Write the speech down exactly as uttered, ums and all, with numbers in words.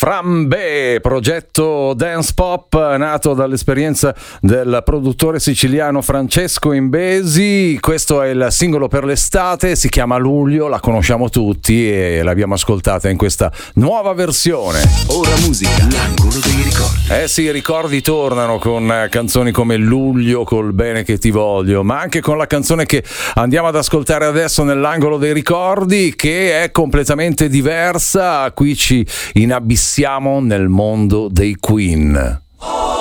Frambe, progetto dance pop nato dall'esperienza del produttore siciliano Francesco Imbesi. Questo è il singolo per l'estate, si chiama Luglio, la conosciamo tutti e l'abbiamo ascoltata in questa nuova versione. Ora musica, l'angolo dei ricordi. Eh sì, i ricordi tornano con canzoni come Luglio, Col bene che ti voglio, ma anche con la canzone che andiamo ad ascoltare adesso nell'angolo dei ricordi, che è completamente diversa. Qui ci inabissiamo nel mondo dei Queen.